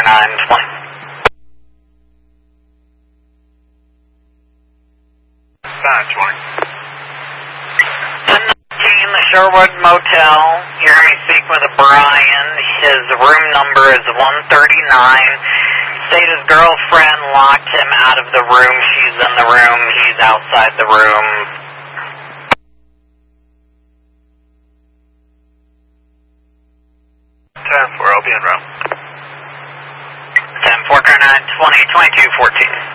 1019, the Sherwood Motel. You hear me speak with Brian. His room number is 139. State his girlfriend locked him out of the room. She's in the room. He's outside the room. 10-4, I'll be en route. 10-4, 20, 22, 14.